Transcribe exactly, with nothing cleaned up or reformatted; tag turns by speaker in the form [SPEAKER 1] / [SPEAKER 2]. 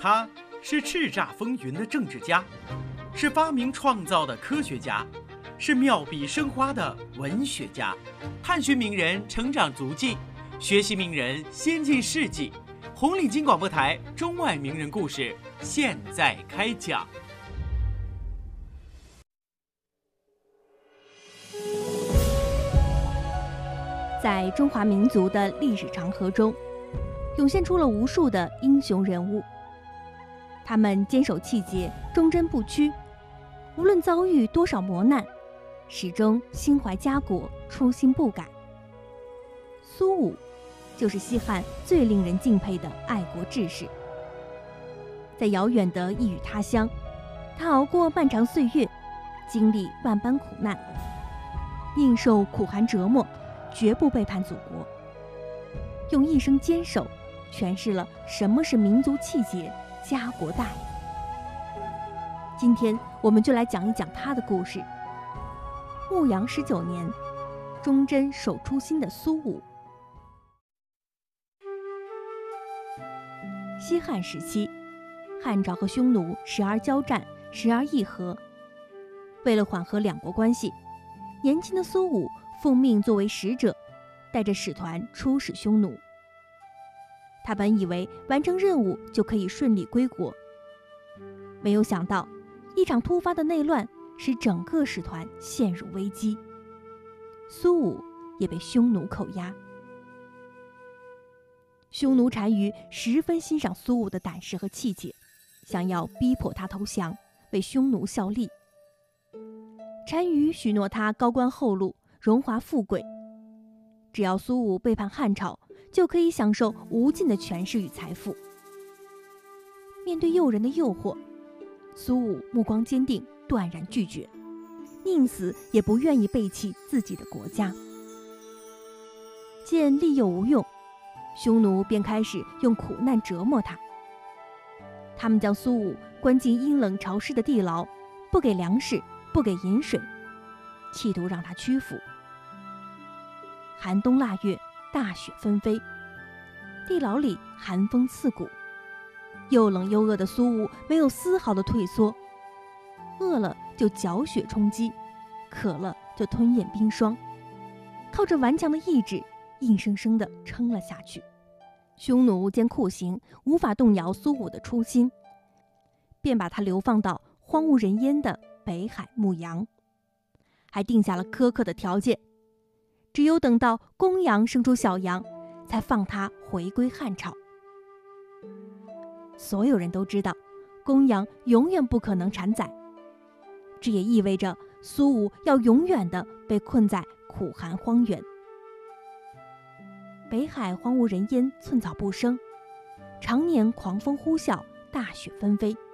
[SPEAKER 1] 他是叱咤风云的政治家，是发明创造的科学家，是妙笔生花的文学家。探寻名人成长足迹，学习名人先进事迹。红领巾广播台中外名人故事现在开讲。
[SPEAKER 2] 在中华民族的历史长河中，涌现出了无数的英雄人物，他们坚守气节，忠贞不屈，无论遭遇多少磨难，始终心怀家国，初心不改。苏武就是西汉最令人敬佩的爱国志士。在遥远的异域他乡，他熬过漫长岁月，经历万般苦难，宁受苦寒折磨，绝不背叛祖国，用一生坚守诠释了什么是民族气节、家国大义。今天我们就来讲一讲他的故事。牧羊十九年，忠贞守初心的苏武。西汉时期，汉朝和匈奴时而交战，时而议和。为了缓和两国关系，年轻的苏武奉命作为使者，带着使团出使匈奴。他本以为完成任务就可以顺利归国，没有想到一场突发的内乱使整个使团陷入危机，苏武也被匈奴扣押。匈奴单于十分欣赏苏武的胆识和气节，想要逼迫他投降，为匈奴效力。单于许诺他高官厚禄，荣华富贵，只要苏武背叛汉朝，就可以享受无尽的权势与财富。面对诱人的诱惑，苏武目光坚定，断然拒绝，宁死也不愿意背弃自己的国家。见利诱无用，匈奴便开始用苦难折磨他。他们将苏武关进阴冷潮湿的地牢，不给粮食，不给饮水，企图让他屈服。寒冬腊月，大雪纷飞，地牢里寒风刺骨，又冷又饿的苏武没有丝毫的退缩，饿了就搅雪充饥，渴了就吞咽冰霜，靠着顽强的意志，硬生生地撑了下去。匈奴见酷刑无法动摇苏武的初心，便把他流放到荒无人烟的北海牧羊，还定下了苛刻的条件，只有等到公羊生出小羊，才放他回归汉朝。所有人都知道，公羊永远不可能产崽，这也意味着苏武要永远地被困在苦寒荒原。北海荒无人烟，寸草不生，常年狂风呼啸，大雪纷飞。